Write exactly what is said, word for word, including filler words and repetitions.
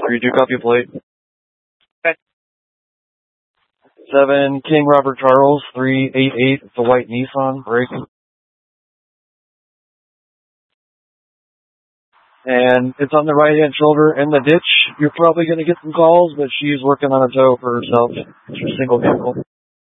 three two, copy plate. Okay. seven King Robert Charles, three eight eight, it's a white Nissan, break. And it's on the right-hand shoulder in the ditch. You're probably going to get some calls, but she's working on a tow for herself. It's her single vehicle.